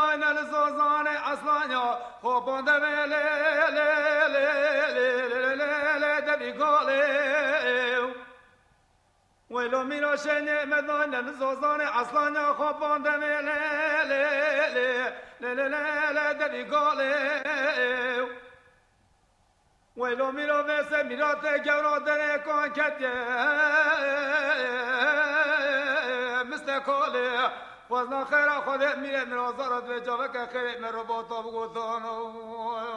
مداین الزوزان اصلانیا خوبان دبیله دبی گاله ویلو میرا شنی مداین الزوزان اصلانیا خوبان دبیله دبی گاله ویلو میرا ویسه میرا تگرا دره کن کتیه مثل کاله وزنا خیره خودت میره مرازارت و جاوه که خیره مرو با تا بگوتانو